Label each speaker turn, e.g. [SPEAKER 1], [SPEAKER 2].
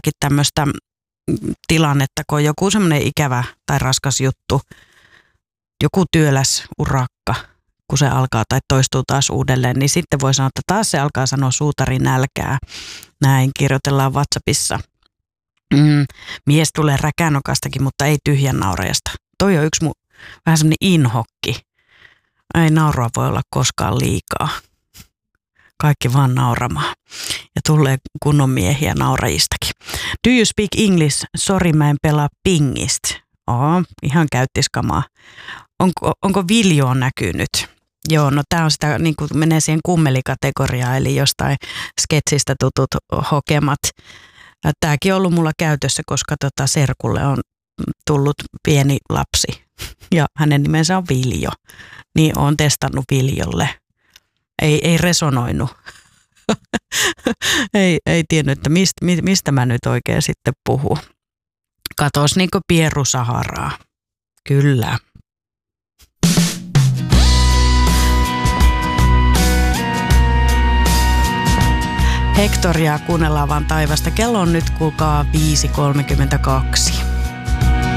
[SPEAKER 1] jotakin tämmöistä tilannetta, kun on joku semmoinen ikävä tai raskas juttu, joku työläs urakka, kun se alkaa tai toistuu taas uudelleen, niin sitten voi sanoa, että taas se alkaa sanoa suutarin nälkää. Näin kirjoitellaan WhatsAppissa. Mies tulee räkänokastakin, mutta ei tyhjän naurajasta. Toi on yksi vähän semmoinen inhokki. Ei naurua voi olla koskaan liikaa. Kaikki vaan nauramaan. Ja tulee kunnon miehiä naurajistakin. Do you speak English? Sori, mä en pelaa pingistä. Ihan käyttiskamaa. Onko Viljo näkynyt? Joo, no tää on sitä, niin kuin menee siihen kummelikategoriaan, eli jostain sketsistä tutut hokemat. Tääkin on ollut mulla käytössä, koska serkulle on tullut pieni lapsi ja hänen nimensä on Viljo. Niin oon testannut Viljolle. Ei resonoinut. ei tiennyt, että mistä mä nyt oikein sitten puhun. Katos niin kuin Pieru Saharaa. Kyllä. Hektoria kuunnellaan vaan taivasta. Kello on nyt kuulkaa 5.32.